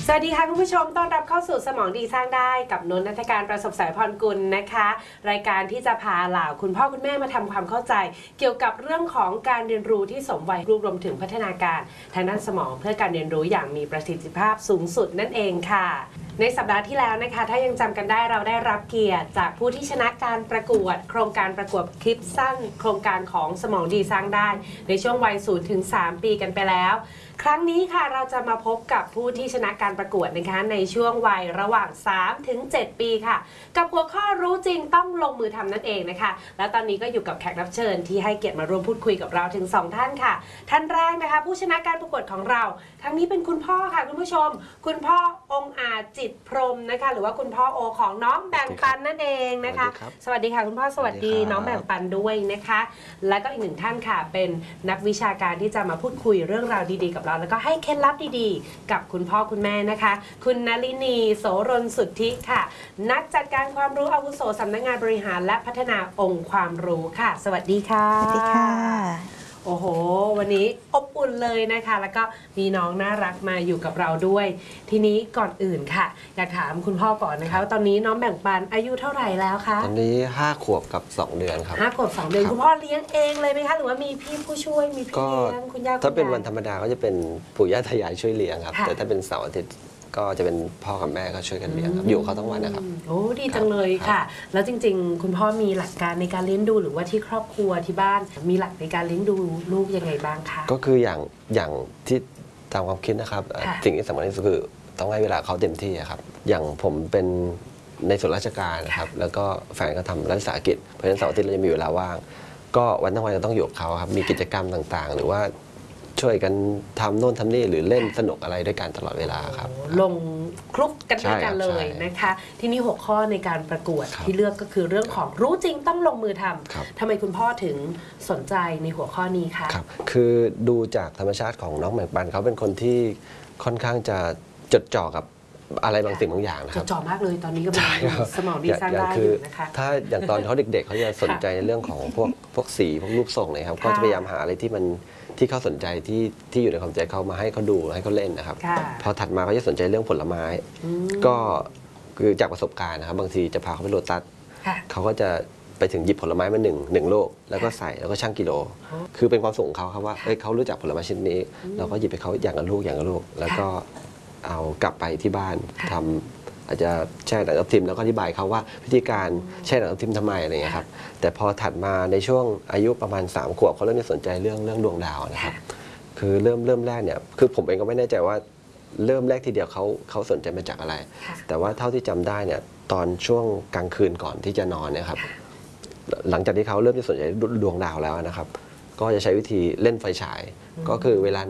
สวัสดีค่ะคุณผู้ชมต้อนรับเข้าสู่สมองดีสร้างได้กับนนท์ ณัฐการประสบสายพรกุลนะคะรายการที่จะพาเหล่าคุณพ่อคุณแม่มาทำความเข้าใจเกี่ยวกับเรื่องของการเรียนรู้ที่สมวัยรวมถึงพัฒนาการทางด้านสมองเพื่อการเรียนรู้อย่างมีประสิทธิภาพสูงสุดนั่นเองค่ะในสัปดาห์ที่แล้วนะคะถ้ายังจำกันได้เราได้รับเกียรติจากผู้ที่ชนะการประกวดโครงการประกวดคลิปสั้นโครงการของสมองดีสร้างได้ในช่วงวัย0 ถึง 3 ปีกันไปแล้วครั้งนี้ค่ะเราจะมาพบกับผู้ที่ชนะการประกวดนะคะในช่วงวัยระหว่าง3 ถึง 7 ปีค่ะกับหัวข้อรู้จริงต้องลงมือทำนั่นเองนะคะแล้วตอนนี้ก็อยู่กับแขกรับเชิญที่ให้เกียรติมาร่วมพูดคุยกับเราถึง2ท่านค่ะท่านแรกนะคะผู้ชนะการประกวดของเราครั้งนี้เป็นคุณพ่อค่ะคุณผู้ชมคุณพ่อองค์อาจจิตพรหมนะคะหรือว่าคุณพ่อโอของน้องแบ่งปันนั่นเองนะคะสวัสดีค่ะคุณพ่อสวัสดีน้องแบ่งปันด้วยนะคะและก็อีกหนึ่งท่านค่ะเป็นนักวิชาการที่จะมาพูดคุยเรื่องราวดีๆกับเราแล้วก็ให้เคล็ดลับดีๆกับคุณพ่อคุณแม่นะคะคุณนลินีโสรนสุทธิค่ะนักจัดการความรู้อาวุโสสำนักงานบริหารและพัฒนาองค์ความรู้ค่ะสวัสดีค่ะสวัสดีค่ะโอ้โหวันนี้อบอุ่นเลยนะคะแล้วก็มีน้องน่ารักมาอยู่กับเราด้วยทีนี้ก่อนอื่นค่ะอยากถามคุณพ่อก่อนนะคะว่าตอนนี้น้องแบ่งปันอายุเท่าไหร่แล้วคะตอนนี้5 ขวบกับ 2 เดือนครับ 5 ขวบ 2 เดือนคุณพ่อเลี้ยงเองเลยไหมคะหรือว่ามีพี่ผู้ช่วยมีพี่เลี้ยงคุณย่าคุณยายถ้าเป็นวันธรรมดาก็จะเป็นปู่ย่าตายายช่วยเลี้ยงครับแต่ถ้าเป็นเสาร์อาทิตย์ก็จะเป็นพ่อกับแม่ก็ช่วยกันเลี้ยงครับอยู่เขาทั้งวันนะครับโอ้ดีจังเลยค่ะแล้วจริงๆคุณพ่อมีหลักการในการเลี้ยงดูหรือว่าที่ครอบครัวที่บ้านมีหลักในการเลี้ยงดูลูกยังไงบ้างคะก็คืออย่างที่ตามความคิดนะครับสิ่งที่สำคัญที่สุดคือต้องให้เวลาเขาเต็มที่ครับอย่างผมเป็นในส่วนราชการนะครับแล้วก็แฟนก็ทำรัฐวิสาหกิจเพราะฉะนั้นเสาร์อาทิตย์เราจะมีเวลาว่างก็วันทั้งวันจะต้องอยู่กับเขาครับมีกิจกรรมต่างๆหรือว่าช่วยกันทำโน่นทำนี่หรือเล่นสนุกอะไรด้วยกันตลอดเวลาครับลงคลุกกันด้วยกันเลยนะคะที่นี่หัวข้อในการประกวดที่เลือกก็คือเรื่องของรู้จริงต้องลงมือทำทำไมคุณพ่อถึงสนใจในหัวข้อนี้คะครับคือดูจากธรรมชาติของน้องแบ่งปันเขาเป็นคนที่ค่อนข้างจะจดจ่อกับอะไรบางสิ่งบางอย่างนะครับจดจ่อมากเลยตอนนี้ก็เป็นสมองดีสร้างได้อยู่นะคะถ้าอย่างตอนเขาเด็กๆเขาจะสนใจในเรื่องของพวกสีพวกรูปทรงเลยครับก็จะพยายามหาอะไรที่เขาสนใจที่อยู่ในความใจเขามาให้เขาดูให้เขาเล่นนะครับพอถัดมาเขาจะสนใจเรื่องผลไม้ก็คือจากประสบการณ์นะครับบางทีจะพาเขาไปโลตัสเขาก็จะไปถึงหยิบผลไม้มาหนึ่งโลกแล้วก็ใส่แล้วก็ชั่งกิโลคือเป็นความสุขของเขาครับว่าเขารู้จักผลไม้ชนิดนี้เราก็หยิบไปเขาอย่างละลูกแล้วก็เอากลับไปที่บ้านทำอาจจะแช่หนังทับทิมแล้วก็อธิบายเขาว่าวิธีการแช่หนังทับทิมทำไมอะไรเงี้ยครับแต่พอถัดมาในช่วงอายุประมาณ3 ขวบเขาเริ่มจะสนใจเรื่องดวงดาวนะครับคือเริ่มแรกเนี่ยคือผมเองก็ไม่แน่ใจว่าเริ่มแรกทีเดียวเขาสนใจมาจากอะไรแต่ว่าเท่าที่จำได้เนี่ยตอนช่วงกลางคืนก่อนที่จะนอนเนี่ยครับหลังจากที่เขาเริ่มจะสนใจดวงดาวแล้วนะครับก็จะใช้วิธีเล่นไฟฉายก็คือเวลา